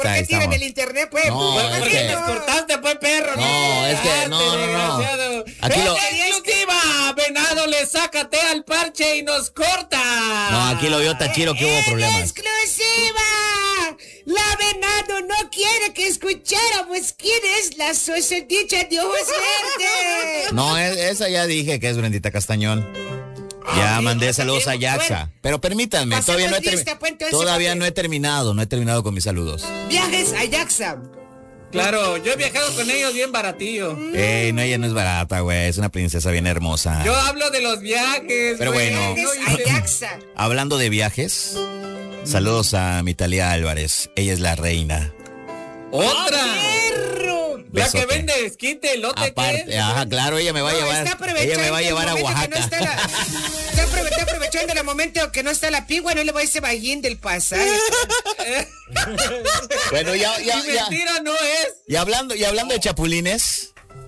¿Por qué tiran el internet, pues? No, ¿Por qué nos cortaste, pues, perro? No, es que no. Aquí exclusiva, Venado le sácate al parche y nos corta. No, aquí lo vio Tachiro que hubo problemas. ¡Exclusiva! La Venado no quiere que escucháramos quién es la susodicha de ojos verdes. No, esa ya dije que es Brendita Castañón. Ya mandé saludos a Yaxa. Pero permítanme, todavía no he terminado con mis saludos. Viajes a Yaxa. Claro, yo he viajado con ellos bien baratillo. No, ella no es barata, güey, es una princesa bien hermosa. Yo hablo de los viajes. Pero bueno, hablando de viajes, saludos a mi Talía Álvarez, ella es la reina. ¡Otra! La Besote. que vende esquite, elote. Aparte, ajá, claro, ella me va a llevar. Ella me va a llevar a Oaxaca. Está aprovechando el momento que no está la pigua, no le voy a ese bajín del pasado. Bueno, ya. Mentira no es. Y hablando de chapulines.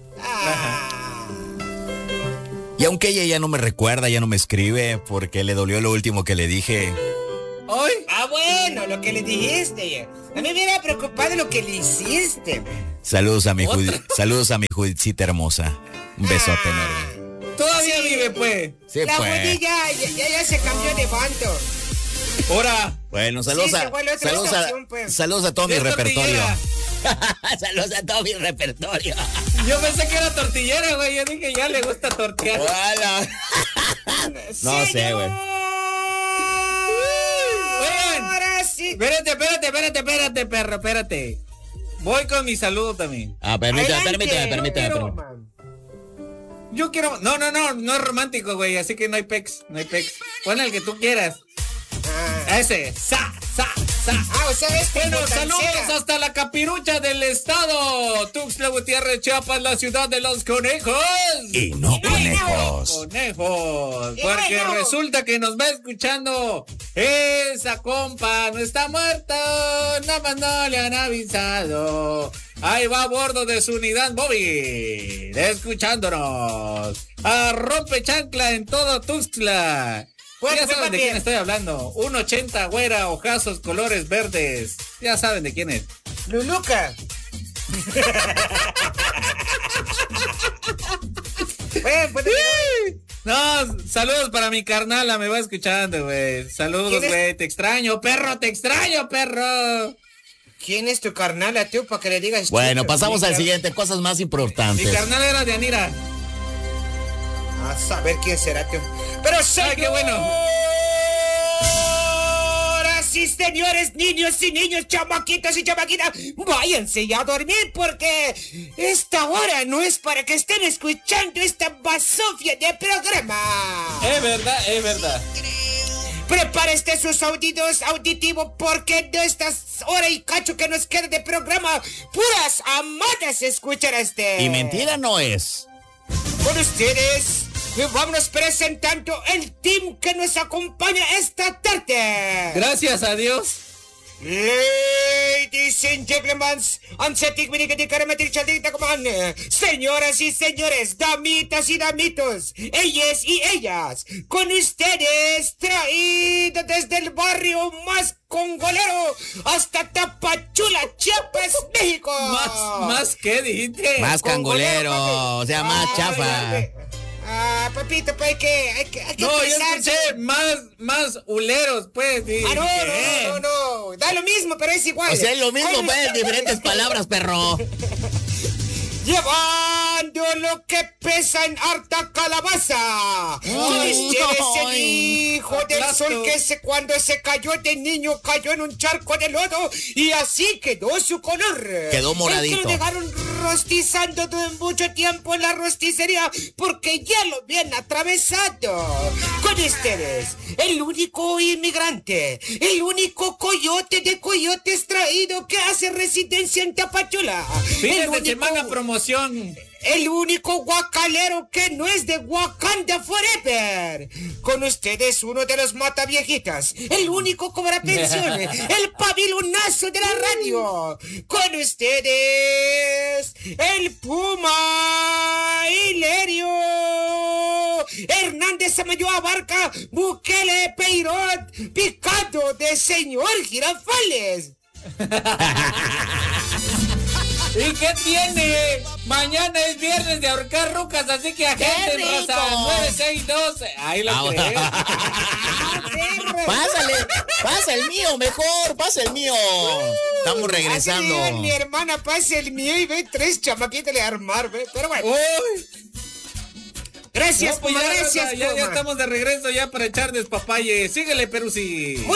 Y aunque ella ya no me recuerda, ya no me escribe, porque le dolió lo último que le dije. ¿Hoy? Bueno, lo que le dijiste. A mí me era preocupado lo que le hiciste. Saludos a mi Judicita hermosa. Un besote enorme. Todavía vive, pues. Sí, la pues. Judy ya se cambió de bando. Ahora. Bueno, saludos a todo mi repertorio. Saludos a todo mi repertorio. Yo pensé que era tortillera, güey. Yo dije, ya le gusta tortear. No sé, güey. Ahora sí. Espérate, perro, espérate. Voy con mi saludo también. Permíteme. Yo quiero... No es romántico, güey, así que no hay pex. Pon el que tú quieras. Ese. O sea, bueno, saludos hasta la Capirucha del estado. Tuxtla Gutiérrez, Chiapas, la ciudad de los conejos. Y no conejos. Porque resulta que nos va escuchando esa compa. No está muerto, nada más no le han avisado. Ahí va a bordo de su unidad móvil, escuchándonos. A rompe chancla en todo Tuxtla. Ya saben de quién estoy hablando. 1.80, güera, ojazos, colores verdes. Ya saben de quién es. Luluca. No, saludos para mi carnala, me va escuchando, güey. Saludos, güey. Te extraño, perro. ¿Quién es tu carnala, tío, para que le digas? Bueno, pasamos al siguiente, cosas más importantes. Mi carnala era de Anira. A saber quién será, tío. Pero qué bueno. Ahora sí, señores, niños y niños, chamaquitos y chamaquitas, váyanse ya a dormir porque esta hora no es para que estén escuchando esta basofia de programa. Es verdad. Prepare sus oídos auditivos porque de estas horas y cacho que nos queda de programa, puras amadas escuchar Y mentira no es. Con ustedes, vamos presentando el team que nos acompaña esta tarde. Gracias a Dios. Ladies and gentlemen, señoras y señores, damitas y damitos, ellas y ellas, con ustedes, traído desde el barrio más congolero hasta Tapachula, Chiapas, México. ¿Más qué dijiste? Más cangolero, o sea, más chafa. Papito, pues hay que no, yo escuché más huleros, pues. No. Da lo mismo, pero es igual. O sea, es lo mismo, pues, diferentes palabras, perro. Llevando lo que pesa en harta calabaza. Este es el hijo del sol que cuando se cayó de niño cayó en un charco de lodo y así quedó su color. Quedó moradito. Es que lo dejaron rostizando durante mucho tiempo en la rosticería porque ya lo habían atravesado. Con ustedes, el único inmigrante, el único coyote de coyotes traído que hace residencia en Tapachula. Fines de semana promoción. El único guacalero que no es de Wakanda Forever. Con ustedes uno de los mataviejitas. El único cobra pensión. El pavilonazo de la radio. Con ustedes el Puma Hilerio Hernández Amayo Abarca Bukele Peirot Picado de señor Girafales. ¿Y qué tiene? Mañana es viernes de ahorcar rucas, así que agente en raza 962. Ahí lo crees. Pasa el mío, mejor, pasa el mío. Estamos regresando. Así mi hermana, pasa el mío y ve 3 chamaquitos de armar, ve. Pero bueno. Uy. Gracias, no, pues gracias, ya estamos de regreso ya para echar despapalle. Síguele, Peruzzi.